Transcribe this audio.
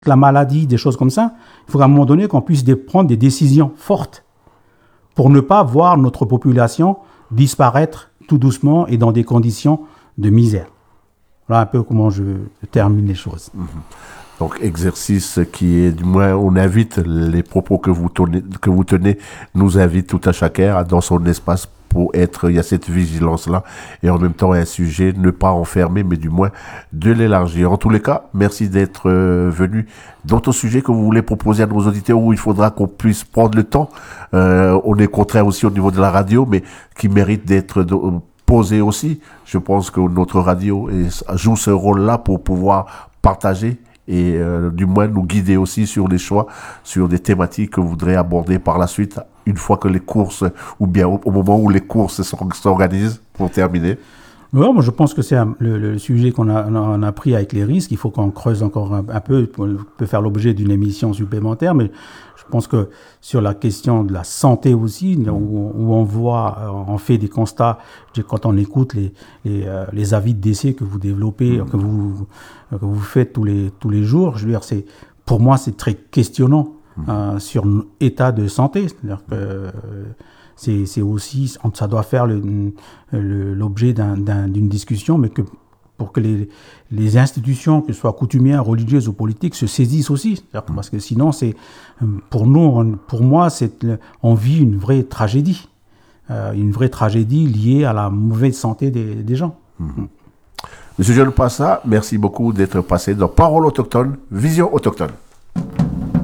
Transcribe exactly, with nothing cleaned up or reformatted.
la maladie, des choses comme ça, il faut qu'à un moment donné qu'on puisse prendre des décisions fortes pour ne pas voir notre population disparaître tout doucement et dans des conditions de misère. Voilà un peu comment je termine les choses. Mmh. Donc, exercice qui est, du moins, on invite les propos que vous tenez, que vous tenez nous invite tout à chacun dans son espace pour être, il y a cette vigilance-là, et en même temps un sujet, ne pas enfermer, mais du moins de l'élargir. En tous les cas, merci d'être euh, venu. D'autres sujets que vous voulez proposer à nos auditeurs où il faudra qu'on puisse prendre le temps, euh, on est contraint aussi au niveau de la radio, mais qui mérite d'être de, posé aussi. Je pense que notre radio est, joue ce rôle-là pour pouvoir partager et euh, du moins nous guider aussi sur les choix, sur des thématiques que vous voudrez aborder par la suite, une fois que les courses, ou bien au, au moment où les courses s'organisent, pour terminer. Ouais, moi je pense que c'est un, le, le sujet qu'on a, on a pris avec les risques. Il faut qu'on creuse encore un, un peu, pour, peut faire l'objet d'une émission supplémentaire, mais je pense que sur la question de la santé aussi, où, où on voit, on fait des constats, quand on écoute les, les, les avis de décès que vous développez, mmh. que, vous, que vous faites tous les, tous les jours, je veux dire, c'est, pour moi c'est très questionnant mmh. euh, sur l'état de santé. C'est-à-dire que euh, c'est, c'est aussi, ça doit faire le, le, l'objet d'un, d'un, d'une discussion, mais que pour que les, les institutions, que ce soit coutumières, religieuses ou politiques, se saisissent aussi. Parce que sinon, c'est, pour nous, pour moi, c'est, on vit une vraie tragédie. Euh, une vraie tragédie liée à la mauvaise santé des, des gens. Mmh. Monsieur John Passa, merci beaucoup d'être passé dans Parole autochtone, Vision autochtone.